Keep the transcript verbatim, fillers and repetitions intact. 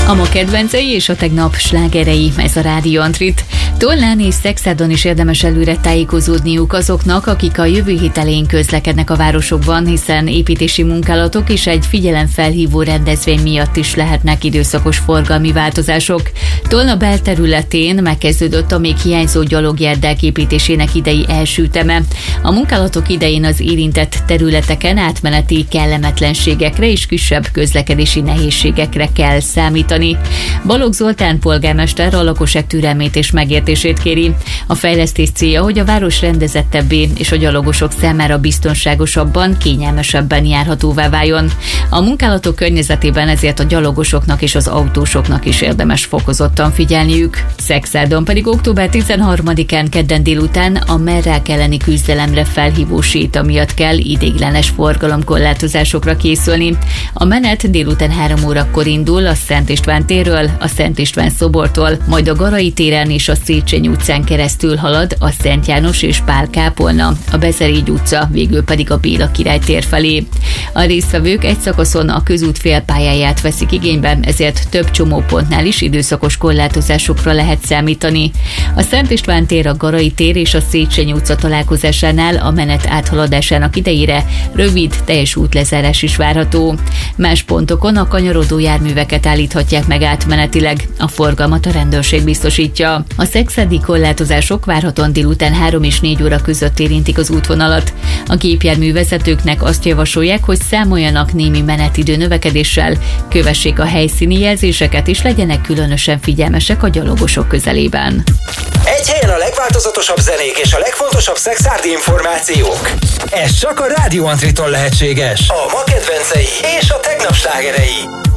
A ma kedvencei és a tegnap slágerei, ez a Rádió Antrit. Tolnán és Szekszádon is érdemes előre tájékozódniuk azoknak, akik a jövő hét elején közlekednek a városokban, hiszen építési munkálatok és egy figyelemfelhívó rendezvény miatt is lehetnek időszakos forgalmi változások. Tolna belterületén megkezdődött a még hiányzó gyalogjárdák építésének idei első üteme. A munkálatok idején az érintett területeken átmeneti kellemetlenségekre és kisebb közlekedési nehézségekre kell számítani. Balogh Zoltán polgármester a lakosság türelmét és megértését kéri. A fejlesztés célja, hogy a város rendezettebbé és a gyalogosok számára biztonságosabban, kényelmesebben járhatóvá váljon. A munkálatok környezetében ezért a gyalogosoknak és az autósoknak is érdemes fokozottan figyelniük. Szekszádon pedig október tizenharmadikán kedden délután a merrák elleni küzdelemre felhívó séta miatt kell ideiglenes forgalomkorlátozásokra készülni. A menet délután három órakor indul a Szent István térről, a Szent István szobortól, majd a Garai téren és a Széchenyi utcán keresztül halad a Szent János és Pál kápolna, a Bezerégy utca, végül pedig a Béla király tér felé. A résztvevők egy szakaszon a közút félpályáját veszik igénybe, ezért több csomópontnál is időszakos korlátozásokra lehet számítani. A Szent István tér, a Garai tér és a Széchenyi utca találkozásánál a menet áthaladásának idejére rövid, teljes útlezárás is várható. Más pontokon a kanyarodó járműveket állíthatják meg átmenetileg, a forgalmat a rendőrség biztosítja. A szexádi korlátozások várhatóan délután három és négy óra között érintik az útvonalat. A gépjárművezetőknek azt javasolják, hogy számoljanak némi menetidő növekedéssel, kövessék a helyszíni jelzéseket és legyenek különösen figyelmesek a gyalogosok közelében. Egy helyen a legváltozatosabb zenék és a legfontosabb szexárdi információk. Ez csak a Rádió Antriton lehetséges. A ma kedvencei és a tegnap slágerei.